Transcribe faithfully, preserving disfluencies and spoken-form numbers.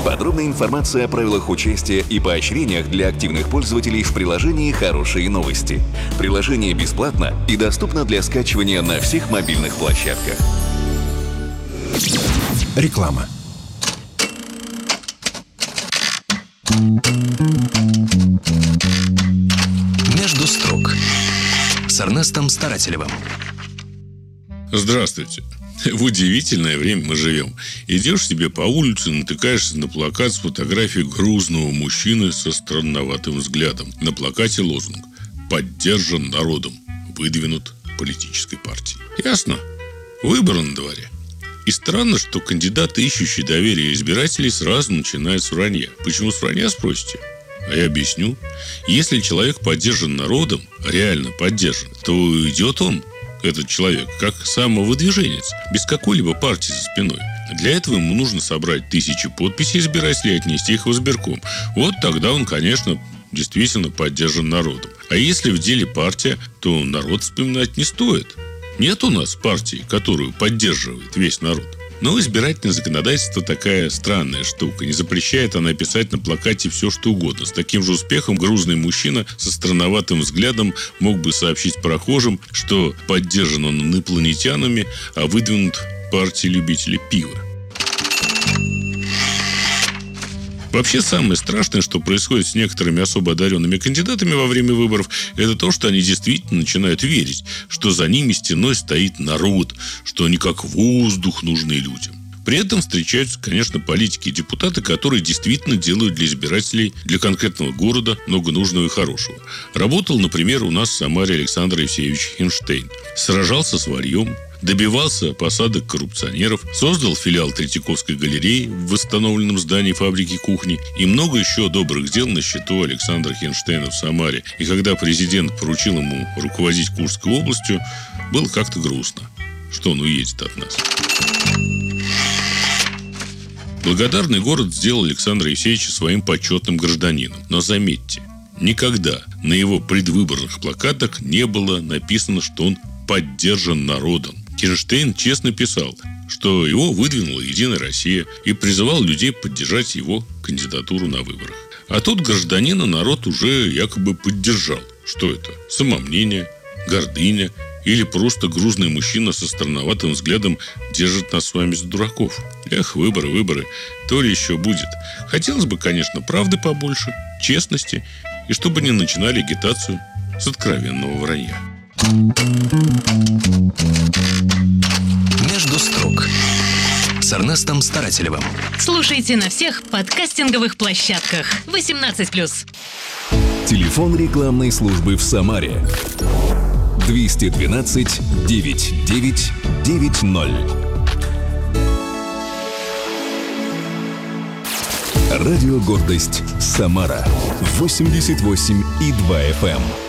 Подробная информация о правилах участия и поощрениях для активных пользователей в приложении «Хорошие новости». Приложение бесплатно и доступно для скачивания на всех мобильных площадках. Реклама. Между строк с Эрнестом Старателевым. Здравствуйте. В удивительное время мы живем. Идешь себе по улице, натыкаешься на плакат с фотографией грузного мужчины со странноватым взглядом. На плакате лозунг: «Поддержан народом, выдвинут политической партией». Ясно? Выборы на дворе. И странно, что кандидаты, ищущие доверие избирателей, сразу начинают с вранья. Почему с вранья, спросите? А я объясню. Если человек поддержан народом, реально поддержан, то идет он, этот человек, как самовыдвиженец, без какой-либо партии за спиной. Для этого ему нужно собрать тысячи подписей избирателей и отнести их в избирком. Вот тогда он, конечно, действительно поддержан народом. А если в деле партия, то народ вспоминать не стоит. Нет у нас партии, которую поддерживает весь народ. Но избирательное законодательство такая странная штука. Не запрещает она писать на плакате все, что угодно. С таким же успехом грузный мужчина со странноватым взглядом мог бы сообщить прохожим, что поддержан он инопланетянами, а выдвинут партией любителей пива. Вообще, самое страшное, что происходит с некоторыми особо одаренными кандидатами во время выборов, это то, что они действительно начинают верить, что за ними стеной стоит народ, что они как воздух нужны людям. При этом встречаются, конечно, политики и депутаты, которые действительно делают для избирателей, для конкретного города много нужного и хорошего. Работал, например, у нас в Самаре Александр Евсеевич Хинштейн. Сражался с варьем, добивался посадок коррупционеров, создал филиал Третьяковской галереи в восстановленном здании фабрики кухни и много еще добрых дел на счету Александра Хинштейна в Самаре. И когда президент поручил ему руководить Курской областью, было как-то грустно, что он уедет от нас. Благодарный город сделал Александра Евсеевича своим почетным гражданином. Но заметьте, никогда на его предвыборных плакатах не было написано, что он поддержан народом. Хинштейн честно писал, что его выдвинула «Единая Россия» и призывал людей поддержать его кандидатуру на выборах. А тут гражданина народ уже якобы поддержал. Что это? Самомнение, гордыня или просто грузный мужчина со странноватым взглядом держит нас с вами за дураков? Эх, выборы, выборы, то ли еще будет. Хотелось бы, конечно, правды побольше, честности, и чтобы не начинали агитацию с откровенного вранья. Между строк с Эрнестом Старателевым. Слушайте на всех подкастинговых площадках. восемнадцать плюс. Телефон рекламной службы в Самаре. двести двенадцать девятьсот девять девять ноль. Радио «Гордость» Самара. восемьдесят восемь и два эф эм.